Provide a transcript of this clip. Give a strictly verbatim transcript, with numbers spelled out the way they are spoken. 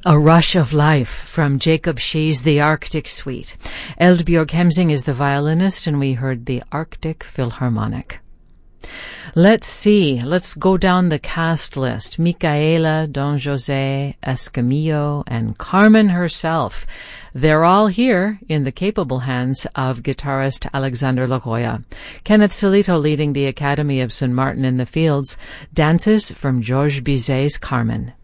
A Rush of Life from Jacob Shee's The Arctic Suite. Eldbjørg Hemsing is the violinist, and we heard the Arctic Philharmonic. Let's see. Let's go down the cast list. Micaela, Don José, Escamillo, and Carmen herself. They're all here in the capable hands of guitarist Alexander Lagoya. Kenneth Solito leading the Academy of Saint Martin in the Fields. Dances from Georges Bizet's Carmen.